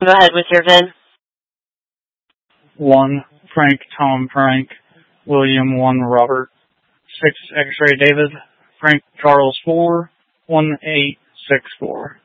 Go ahead with your VIN. 1 Frank Tom Frank William 1 Robert 6 X-ray David Frank Charles 4 1864.